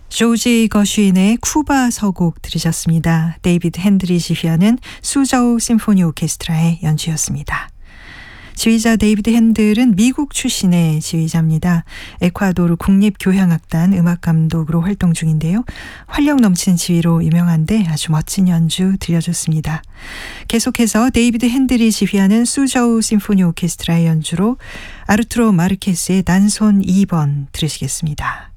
조지 거슈인의 쿠바 서곡 들으셨습니다. 데이비드 핸들이 지휘하는 수저우 심포니 오케스트라의 연주였습니다. 지휘자 데이비드 핸들은 미국 출신의 지휘자입니다. 에콰도르 국립교향악단 음악감독으로 활동 중인데요. 활력 넘치는 지휘로 유명한데 아주 멋진 연주 들려줬습니다. 계속해서 데이비드 핸들이 지휘하는 수저우 심포니 오케스트라의 연주로 아르투로 마르케스의 단손 2번 들으시겠습니다.